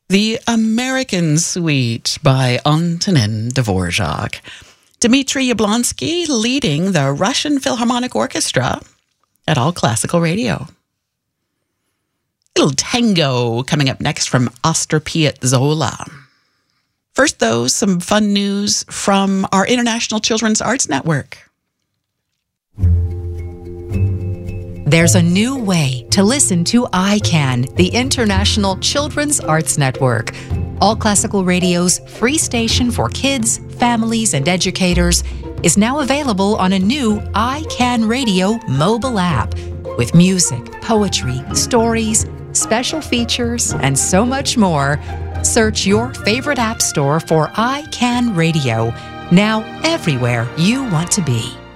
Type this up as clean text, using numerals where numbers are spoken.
The American Suite by Antonin Dvorak. Dmitry Yablonsky leading the Russian Philharmonic Orchestra at All Classical Radio. Little tango coming up next from Astor Piazzolla. First, though, some fun news from our International Children's Arts Network. There's a new way to listen to ICANN, the International Children's Arts Network. All Classical Radio's free station for kids, families, and educators is now available on a new ICANN Radio mobile app with music, poetry, stories, special features, and so much more. Search your favorite app store for ICANN Radio, now everywhere you want to be.